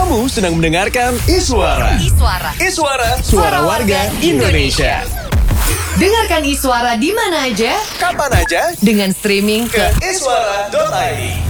Kamu sedang mendengarkan Iswara. Iswara, suara warga Indonesia. Dengarkan Iswara di mana aja, Kapan aja dengan streaming ke iswara.id.